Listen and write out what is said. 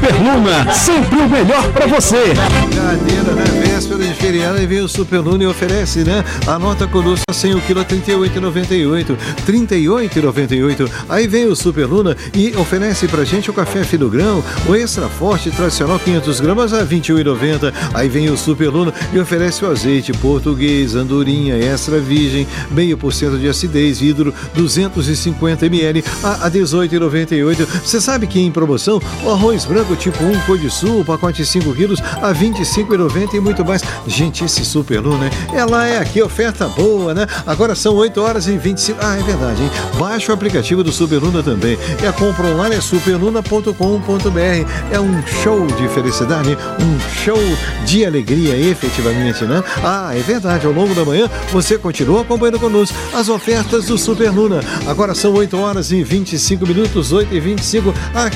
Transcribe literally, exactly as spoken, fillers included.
Super Luna, sempre o melhor pra você. Brincadeira, né? Véspera de feriado, aí vem o Super Luna e oferece, né? Anota conosco sem o quilo a trinta e oito reais e noventa e oito centavos. trinta e oito reais e noventa e oito centavos. Aí vem o Super Luna e oferece pra gente o café fino grão, o extra forte tradicional quinhentos gramas a vinte e um reais e noventa centavos. Aí vem o Super Luna e oferece o azeite português, andorinha, extra virgem, meio por cento de acidez, vidro duzentos e cinquenta mililitros a dezoito reais e noventa e oito centavos. Você sabe que em promoção o arroz branco tipo um cor de sul, pacote cinco quilos a vinte e cinco reais e noventa centavos e muito mais. Gente, esse Super Luna, ela é aqui, oferta boa, né? Agora são oito horas e vinte e cinco. Ah, é verdade, hein? Baixa o aplicativo do Super Luna também. E a compra online é superluna ponto com ponto br. É um show de felicidade, um show de alegria, efetivamente, né? Ah, é verdade, ao longo da manhã você continua acompanhando conosco as ofertas do Super Luna. Agora são oito horas e vinte e cinco minutos, oito e vinte e cinco. Aqui